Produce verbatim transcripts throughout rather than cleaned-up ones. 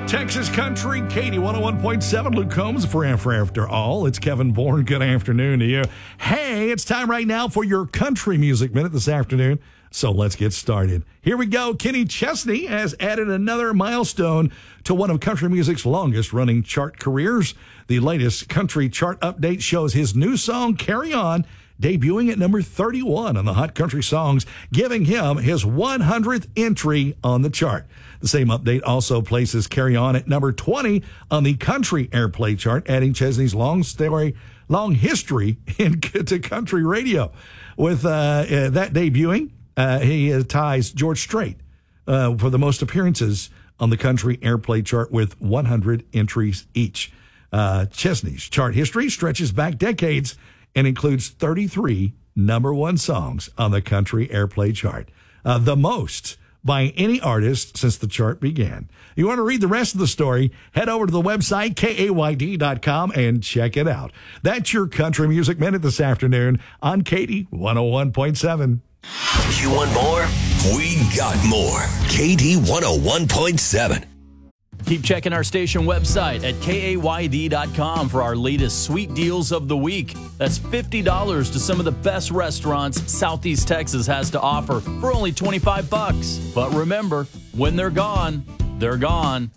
Texas Country, Katie one oh one point seven, Luke Combs for After After All. It's Kevin Bourne. Good afternoon to you. Hey, it's time right now for your Country Music Minute this afternoon. So let's get started. Here we go. Kenny Chesney has added another milestone to one of country music's longest running chart careers. The latest country chart update shows his new song, Carry On, debuting at number thirty-one on the Hot Country Songs, giving him his one hundredth entry on the chart. The same update also places Carry On at number twenty on the Country Airplay chart, adding Chesney's long story, long history into country radio. With uh, uh, that debuting, uh, he uh, ties George Strait uh, for the most appearances on the Country Airplay chart with one hundred entries each. Uh, Chesney's chart history stretches back decades and includes thirty-three number one songs on the Country Airplay chart, uh, the most by any artist since the chart began. You want to read the rest of the story, head over to the website, K A Y D dot com, and check it out. That's your Country Music Minute this afternoon on Katie one oh one point seven. You want more? We got more. K D one oh one point seven. Keep checking our station website at K A Y D dot com for our latest sweet deals of the week. That's fifty dollars to some of the best restaurants Southeast Texas has to offer for only twenty-five bucks. But remember, when they're gone, they're gone.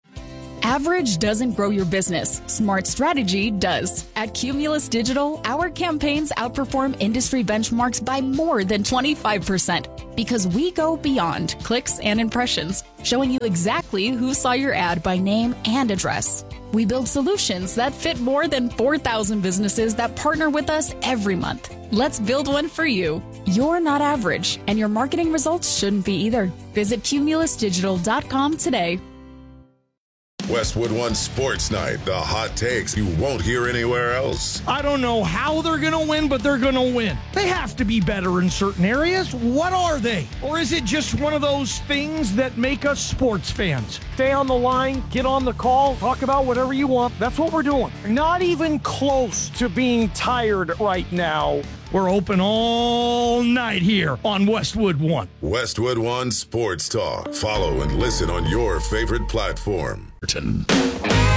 Average doesn't grow your business. Smart strategy does. At Cumulus Digital, our campaigns outperform industry benchmarks by more than twenty-five percent because we go beyond clicks and impressions, showing you exactly who saw your ad by name and address. We build solutions that fit more than four thousand businesses that partner with us every month. Let's build one for you. You're not average, and your marketing results shouldn't be either. Visit Cumulus Digital dot com today. Westwood One Sports Night, the hot takes you won't hear anywhere else. I don't know how they're going to win, but they're going to win. They have to be better in certain areas. What are they? Or is it just one of those things that make us sports fans? Stay on the line, get on the call, talk about whatever you want. That's what we're doing. Not even close to being tired right now. We're open all night here on Westwood One. Westwood One Sports Talk. Follow and listen on your favorite platform.